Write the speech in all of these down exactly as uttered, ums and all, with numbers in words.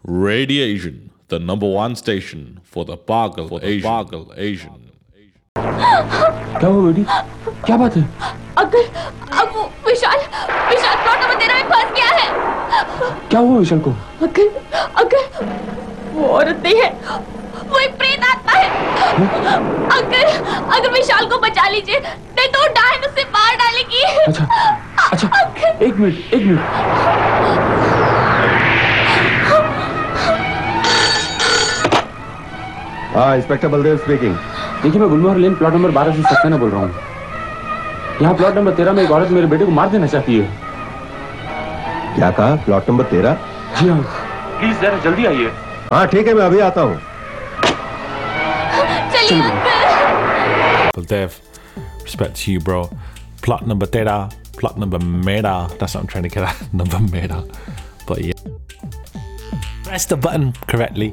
Radiation, the number one station for the Pagal for the Pagal Asian. क्या हुआ बेटी? क्या बात है? अगर अब वो विशाल विशाल प्लॉट नंबर तेरह में फंस गया है। क्या हुआ विशाल को? अगर अगर वो औरत नहीं है, वो एक प्रेत आत्मा है। अगर अगर विशाल को बचा लीजिए, नहीं तो डायन उसे मार डालेगी। अच्छा अच्छा एक मिनट एक मिनट। हाँ, इंस्पेक्टर बलदेव स्पीकिंग। देखिए, मैं गुलमोहर लेन प्लॉट नंबर बारह से सक्सेना बोल रहा हूँ। यहाँ प्लॉट नंबर तेरह में एक औरत मेरे बेटे को मार देना चाहती है। क्या कहा? प्लॉट नंबर तेरह? जी हाँ, प्लीज जरा जल्दी आइए। हाँ ठीक है, मैं अभी आता हूँ। चलिए uncle. Baldev, respect to you, bro. Plot number tera, plot number mera. That's what I'm trying to get at. Number mera. But yeah. Press the button correctly.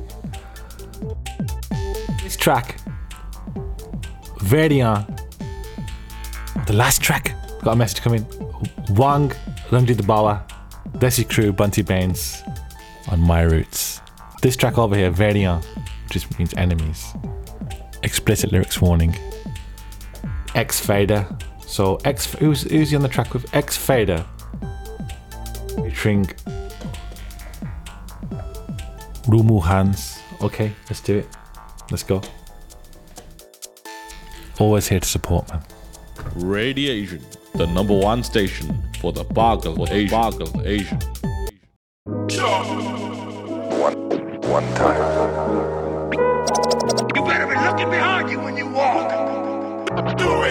This track. Verdian. The last track. Got a message coming. Wang, Ranjit Bawa, Desi Crew, Bunty Baines on My Roots. This track over here, Verdian, just means enemies. Explicit lyrics warning. X Fader. So X, who's who's he on the track with? X Fader. Featuring Rumu Hans. Okay, let's do it. Let's go. Always here to support, man. Radiation, the number one station for the Pagal for the Pagal Asian. One, one time.